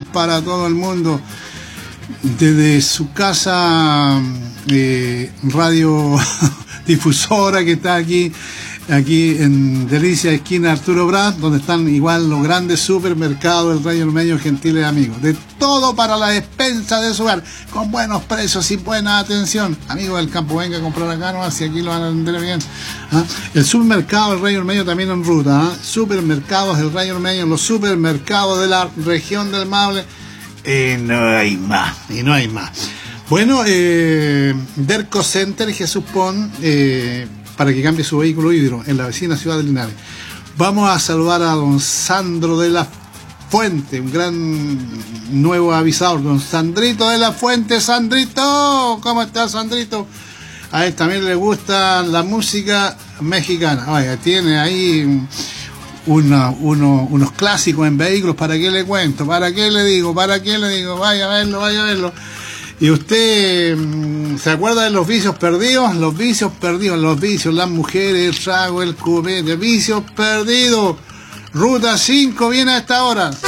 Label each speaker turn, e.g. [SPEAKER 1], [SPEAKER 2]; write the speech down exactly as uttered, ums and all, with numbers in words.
[SPEAKER 1] para todo el mundo. Desde su casa eh, radio difusora que está aquí, aquí en Delicia, esquina Arturo Prat, donde están igual los grandes supermercados del Rayo Ormeño, gentiles amigos. De todo para la despensa de su hogar, con buenos precios y buena atención. Amigos del campo, venga a comprar acá nomás, si aquí lo van a vender bien. ¿Ah? El supermercado del Rayo Ormeño también en ruta. ¿Ah? Supermercados del Rayo Ormeño, los supermercados de la región del Maule. Eh, no hay más, y no hay más. Bueno, eh, Derco Center, Jesús Pon, eh, para que cambie su vehículo híbrido en la vecina ciudad de Linares. Vamos a saludar a don Sandro de la Fuente, un gran nuevo avisador, don Sandrito de la Fuente. Sandrito, ¿cómo estás, Sandrito? A él también le gusta la música mexicana. Oiga, tiene ahí una, uno, unos clásicos en vehículos. ¿Para qué le cuento? ¿Para qué le digo? ¿Para qué le digo? Vaya a verlo, vaya a verlo. ¿Y usted se acuerda de los vicios perdidos? Los vicios perdidos, los vicios, las mujeres, el trago, el cubete, vicios perdidos. Ruta cinco viene a esta hora.